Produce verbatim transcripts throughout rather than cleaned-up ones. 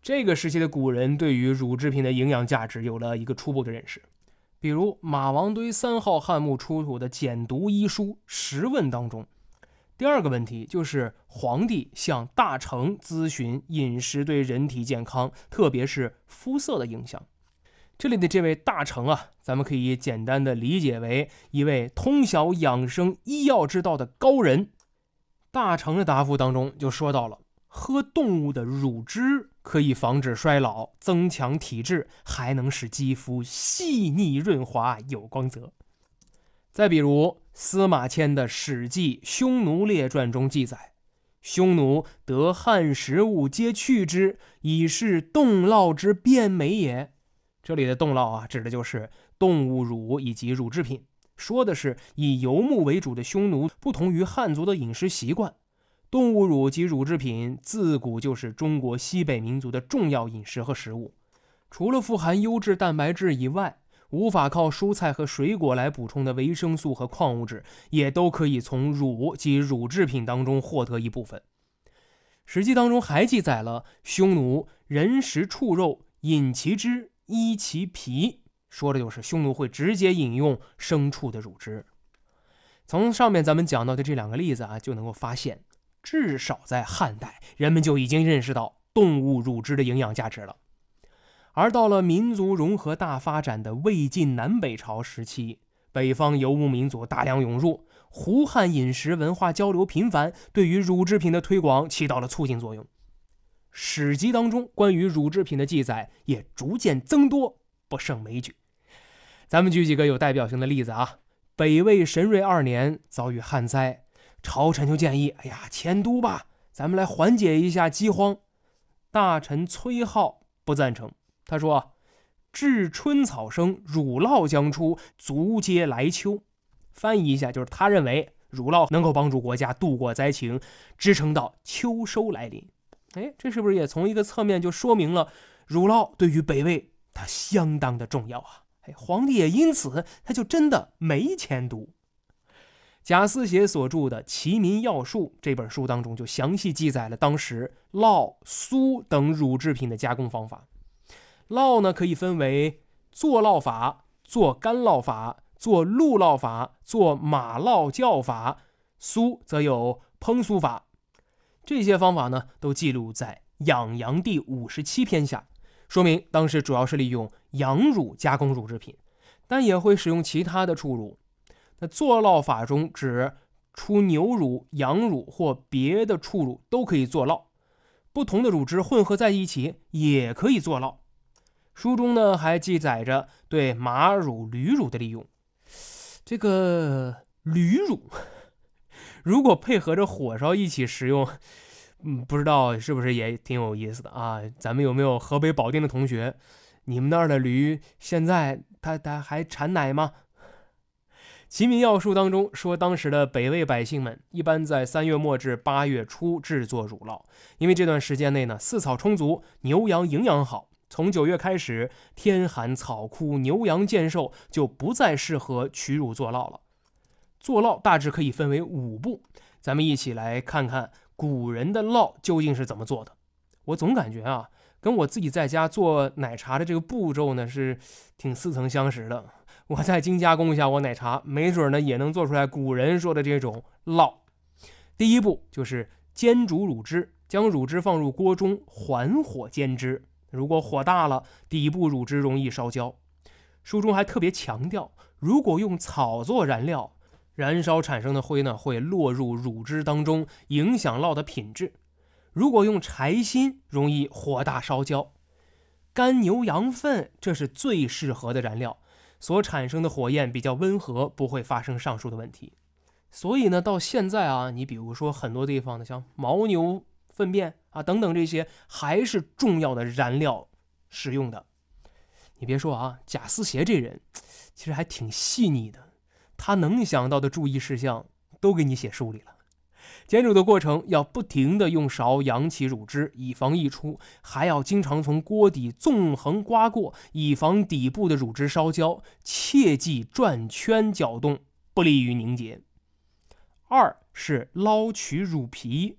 这个时期的古人对于乳制品的营养价值有了一个初步的认识，比如马王堆三号汉墓出土的简牍医书十问当中。第二个问题就是皇帝向大臣咨询饮食对人体健康，特别是肤色的影响。这里的这位大臣啊，咱们可以简单的理解为一位通晓养生医药之道的高人。大臣的答复当中就说到了，喝动物的乳汁可以防止衰老，增强体质，还能使肌肤细腻润滑有光泽。再比如司马迁的《史记·匈奴列传》中记载，匈奴得汉食物皆去之，以是动酪之变美也。这里的动酪啊，指的就是动物乳以及乳制品，说的是以游牧为主的匈奴不同于汉族的饮食习惯。动物乳及乳制品自古就是中国西北民族的重要饮食和食物，除了富含优质蛋白质以外，无法靠蔬菜和水果来补充的维生素和矿物质，也都可以从乳及乳制品当中获得一部分。史记当中还记载了匈奴人食畜肉，饮其汁，依其皮，说的就是匈奴会直接饮用牲畜的乳汁。从上面咱们讲到的这两个例子啊，就能够发现，至少在汉代，人们就已经认识到动物乳汁的营养价值了。而到了民族融合大发展的魏晋南北朝时期，北方游牧民族大量涌入，胡汉饮食文化交流频繁，对于乳制品的推广起到了促进作用。史籍当中关于乳制品的记载也逐渐增多，不胜枚举。咱们举几个有代表性的例子啊。北魏神瑞二年遭遇旱灾，朝臣就建议，哎呀，迁都吧，咱们来缓解一下饥荒。大臣崔颢不赞成，他说，至春草生，乳酪将出，足接来秋。翻译一下，就是他认为乳酪能够帮助国家度过灾情，支撑到秋收来临。哎，这是不是也从一个侧面就说明了乳酪对于北魏它相当的重要啊？哎，皇帝也因此他就真的没迁都。贾思勰所著的《齐民要术》这本书当中就详细记载了当时酪、酥等乳制品的加工方法。酪呢可以分为做酪法、做干酪法、做鹿酪法、做马酪酵法，酥则有烹酥法。这些方法呢都记录在《养羊》第五十七篇下，说明当时主要是利用羊乳加工乳制品，但也会使用其他的畜乳。那做酪法中指出牛乳、羊乳或别的畜乳都可以做酪，不同的乳汁混合在一起也可以做酪。书中呢还记载着对马乳、驴乳的利用。这个驴乳如果配合着火烧一起食用，嗯，不知道是不是也挺有意思的啊？咱们有没有河北保定的同学？你们那儿的驴现在它它还产奶吗？齐民要术当中说，当时的北魏百姓们一般在三月末至八月初制作乳酪，因为这段时间内呢，饲草充足，牛羊营养好。从九月开始，天寒草枯，牛羊健瘦，就不再适合取乳做酪了。做酪大致可以分为五步，咱们一起来看看古人的酪究竟是怎么做的。我总感觉啊，跟我自己在家做奶茶的这个步骤呢是挺似曾相识的。我再精加工一下我奶茶，没准呢也能做出来古人说的这种酪。第一步就是煎煮乳汁，将乳汁放入锅中，缓火煎汁。如果火大了，底部乳汁容易烧焦。书中还特别强调，如果用草做燃料，燃烧产生的灰呢会落入乳汁当中，影响酪的品质。如果用柴薪，容易火大烧焦。干牛羊粪，这是最适合的燃料，所产生的火焰比较温和，不会发生上述的问题。所以呢，到现在啊，你比如说很多地方的像牦牛粪便啊等等这些，还是重要的燃料使用的。你别说啊，贾思勰这人其实还挺细腻的，他能想到的注意事项都给你写书里了。煎煮的过程要不停地用勺扬起乳汁，以防溢出，还要经常从锅底纵横刮过，以防底部的乳汁烧焦，切忌转圈搅动，不利于凝结。二是捞取乳皮，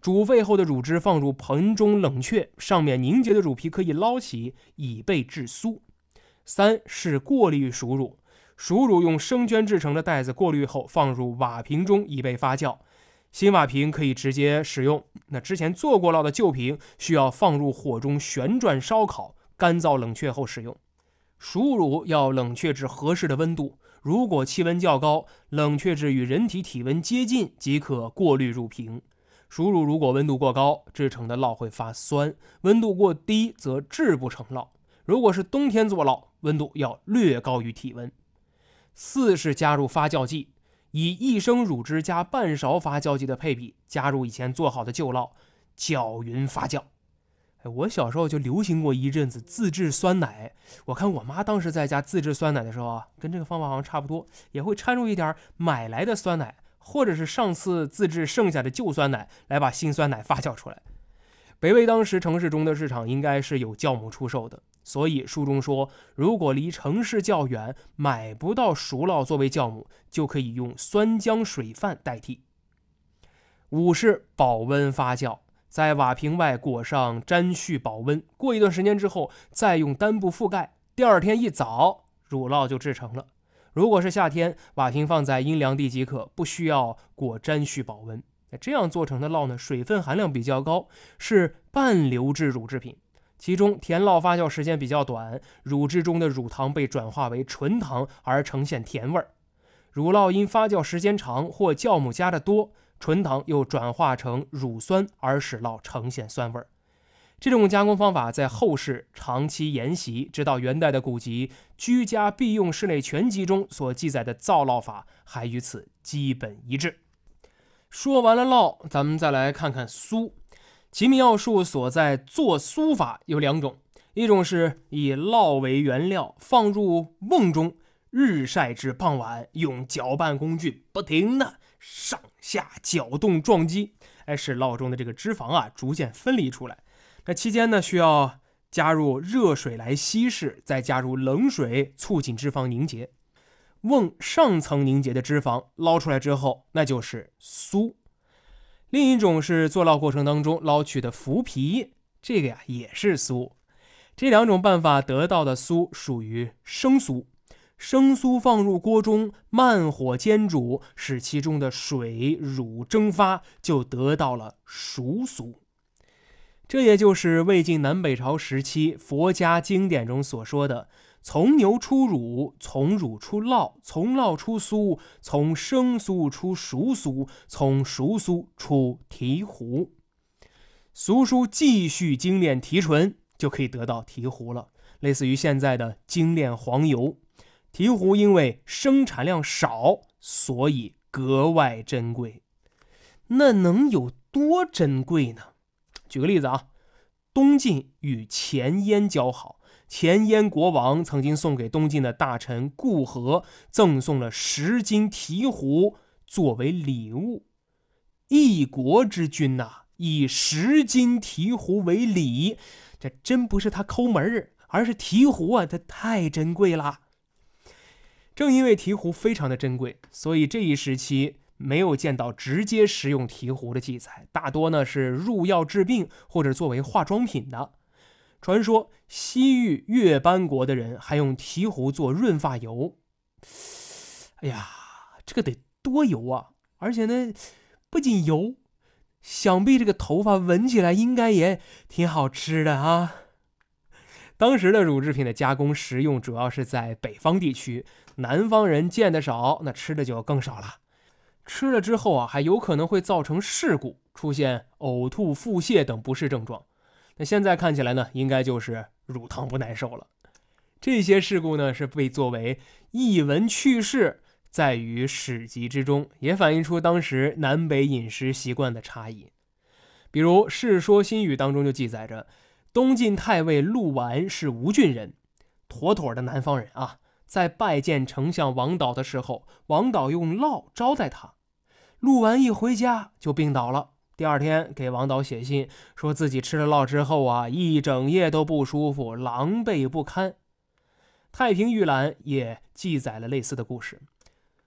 煮沸后的乳汁放入盆中冷却，上面凝结的乳皮可以捞起，以备制酥。三是过滤熟乳，熟乳用生绢制成的袋子过滤后放入瓦瓶中以备发酵。新瓦瓶可以直接使用，那之前做过烙的旧瓶需要放入火中旋转烧烤，干燥冷却后使用。熟乳要冷却至合适的温度，如果气温较高，冷却至与人体体温接近即可过滤入瓶。熟乳如果温度过高，制成的烙会发酸，温度过低则制不成烙。如果是冬天做烙，温度要略高于体温。四是加入发酵剂，以一升乳汁加半勺发酵剂的配比，加入以前做好的旧烙，搅匀发酵。我小时候就流行过一阵子自制酸奶，我看我妈当时在家自制酸奶的时候啊，跟这个方法好像差不多，也会掺入一点买来的酸奶，或者是上次自制剩下的旧酸奶，来把新酸奶发酵出来。北魏当时城市中的市场应该是有酵母出售的，所以书中说，如果离城市较远，买不到熟酪作为酵母，就可以用酸浆水饭代替。五是保温发酵，在瓦瓶外裹上粘絮保温，过一段时间之后再用单布覆盖，第二天一早乳酪就制成了。如果是夏天，瓦瓶放在阴凉地即可，不需要裹粘絮保温。这样做成的酪呢，水分含量比较高，是半流质乳制品，其中甜酪发酵时间比较短，乳汁中的乳糖被转化为纯糖而呈现甜味。乳酪因发酵时间长或酵母加的多，纯糖又转化成乳酸而使酪呈现酸味。这种加工方法在后世长期沿袭，直到元代的古籍《居家必用室内全集》中所记载的造酪法还与此基本一致。说完了烙，咱们再来看看酥。奇米要术所在做酥法有两种，一种是以酪为原料，放入瓮中，日晒至傍晚，用搅拌工具不停的上下搅动撞击，哎，使酪中的这个脂肪啊逐渐分离出来。那期间呢，需要加入热水来稀释，再加入冷水促进脂肪凝结。瓮上层凝结的脂肪捞出来之后，那就是酥。另一种是做烙过程当中捞取的麸皮，这个呀也是酥。这两种办法得到的酥属于生酥。生酥放入锅中慢火煎煮，使其中的水乳蒸发，就得到了熟酥。这也就是魏晋南北朝时期佛家经典中所说的从牛出乳，从乳出酪，从酪出酥，从生酥出熟酥，从熟酥出醍醐。酥酥继续精炼提纯，就可以得到醍醐了，类似于现在的精炼黄油。醍醐因为生产量少，所以格外珍贵。那能有多珍贵呢？举个例子啊，东晋与前燕交好，前燕国王曾经送给东晋的大臣顾和赠送了十斤醍醐作为礼物。一国之君呐、啊，以十斤醍醐为礼，这真不是他抠门，而是醍醐啊，它太珍贵了。正因为醍醐非常的珍贵，所以这一时期没有见到直接食用醍醐的记载，大多呢是入药治病或者作为化妆品的。传说西域月班国的人还用醍醐做润发油，哎呀，这个得多油啊！而且呢，不仅油，想必这个头发闻起来应该也挺好吃的啊。当时的乳制品的加工食用主要是在北方地区，南方人见得少，那吃的就更少了。吃了之后啊，还有可能会造成事故，出现呕吐、腹泻等不适症状。那现在看起来呢，应该就是乳糖不耐受了。这些事故呢，是被作为异闻趣事，在于史籍之中，也反映出当时南北饮食习惯的差异。比如《世说新语》当中就记载着，东晋太尉陆绾是吴郡人，妥妥的南方人啊。在拜见丞相王导的时候，王导用酪招待他，陆绾一回家就病倒了。第二天给王导写信，说自己吃了酪之后啊，一整夜都不舒服，狼狈不堪。太平御览也记载了类似的故事。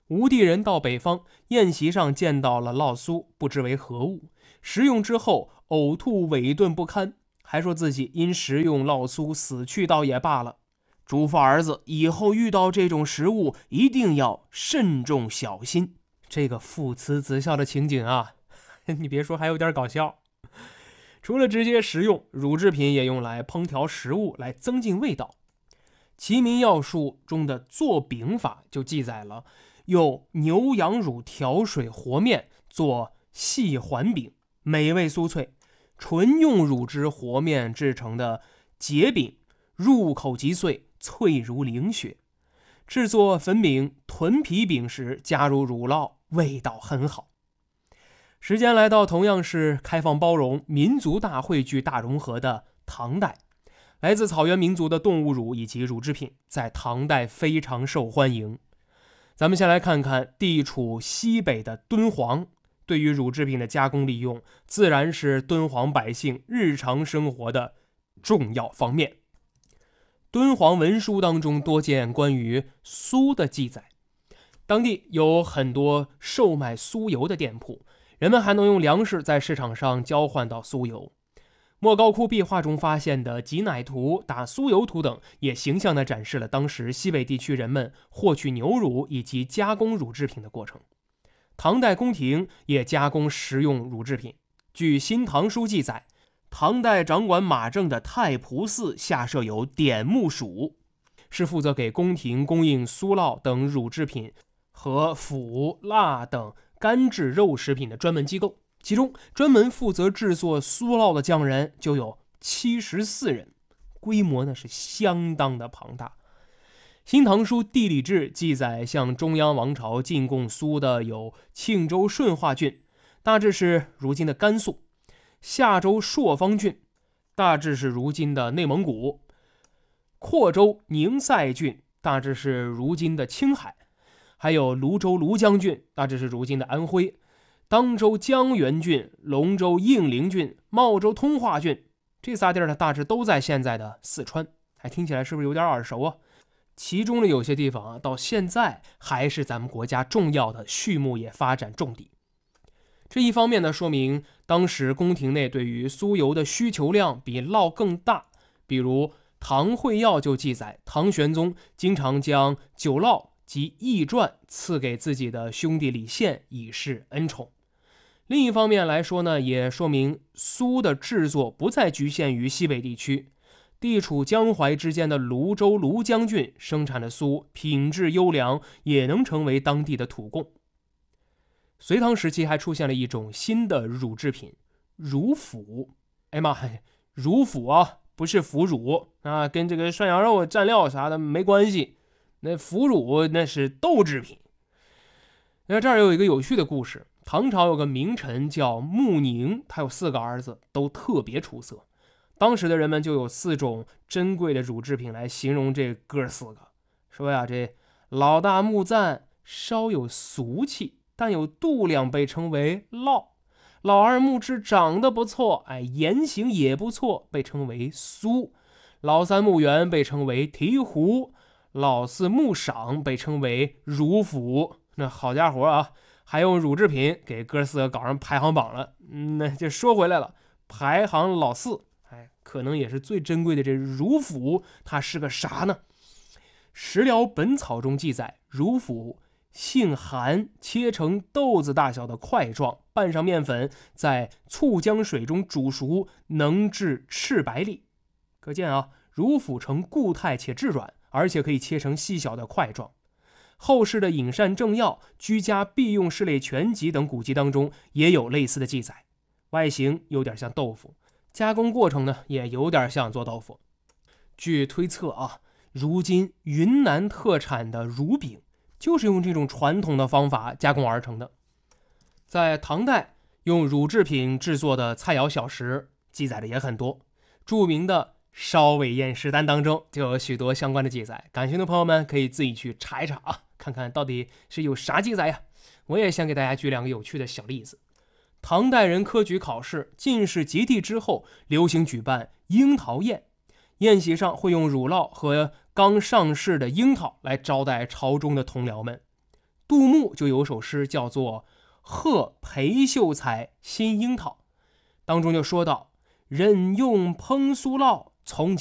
吴地人到北方，宴席上见到了烙酥，不知为何物，食用之后呕吐萎顿不堪，还说自己因食用烙酥死去倒也罢了，嘱咐儿子以后遇到这种食物一定要慎重小心。这个父慈子孝的情景啊，你别说还有点搞笑。除了直接食用，乳制品也用来烹调食物，来增进味道。齐民要术中的做饼法就记载了，用牛羊乳调水和面做细环饼，美味酥脆。纯用乳汁和面制成的结饼，入口即碎，脆如凌雪。制作粉饼、豚皮饼时加入乳酪，味道很好。时间来到同样是开放包容、民族大汇聚、大融合的唐代，来自草原民族的动物乳以及乳制品在唐代非常受欢迎。咱们先来看看地处西北的敦煌，对于乳制品的加工利用，自然是敦煌百姓日常生活的重要方面。敦煌文书当中多见关于酥的记载，当地有很多售卖酥油的店铺，人们还能用粮食在市场上交换到酥油。莫高窟壁画中发现的挤奶图、打酥油图等，也形象地展示了当时西北地区人们获取牛乳以及加工乳制品的过程。唐代宫廷也加工食用乳制品。据《新唐书》记载，唐代掌管马政的太仆寺下设有典木署，是负责给宫廷供应酥酪等乳制品和腐、蜡等干制肉食品的专门机构。其中专门负责制作酥酪的匠人就有七十四人，规模呢是相当的庞大。新唐书地理志记载，向中央王朝进贡酥的有庆州顺化郡，大致是如今的甘肃；夏州朔方郡，大致是如今的内蒙古；阔州宁塞郡，大致是如今的青海；还有泸州庐江郡，大致是如今的安徽；当州江源郡、龙州应陵郡、茂州通化郡，这仨地儿呢大致都在现在的四川。还听起来是不是有点耳熟啊？其中的有些地方啊，到现在还是咱们国家重要的畜牧业发展重地。这一方面呢，说明当时宫廷内对于酥油的需求量比酪更大。比如《唐会要》就记载，唐玄宗经常将酒酪及驿传赐给自己的兄弟李宪，以示恩宠。另一方面来说呢，也说明酥的制作不再局限于西北地区，地处江淮之间的泸州庐江郡生产的酥品质优良，也能成为当地的土贡。隋唐时期还出现了一种新的乳制品，乳腐。哎妈，乳腐啊，不是腐乳啊，跟这个涮羊肉蘸料啥的没关系。那腐乳那是豆制品。那这儿有一个有趣的故事，唐朝有个名臣叫穆宁，他有四个儿子，都特别出色。当时的人们就有四种珍贵的乳制品来形容这哥四个，说呀，这老大穆赞稍有俗气，但有度量，被称为酪；老二穆芝长得不错，哎，言行也不错，被称为酥；老三穆元被称为醍醐；老四穆赏被称为乳腐。那好家伙啊，还用乳制品给哥四个搞上排行榜了。嗯，那就说回来了，排行老四，哎，可能也是最珍贵的这乳腐，它是个啥呢？食疗本草中记载，乳腐性寒，切成豆子大小的块状，拌上面粉，在醋浆水中煮熟，能治赤白痢。可见啊，乳腐呈固态且质软，而且可以切成细小的块状。后世的饮膳正要、居家必用事类全集等古籍当中也有类似的记载。外形有点像豆腐，加工过程呢也有点像做豆腐。据推测啊，如今云南特产的乳饼就是用这种传统的方法加工而成的。在唐代，用乳制品制作的菜肴小食记载的也很多，著名的烧尾宴食单当中就有许多相关的记载，感兴趣的朋友们可以自己去查一查啊，看看到底是有啥记载呀。我也想给大家举两个有趣的小例子。唐代人科举考试，进士及第之后，流行举办樱桃宴，宴席上会用乳酪和刚上市的樱桃来招待朝中的同僚们。 杜牧就有首诗叫做《贺裴秀才新樱桃》，当中就说到：人用烹酥酪，从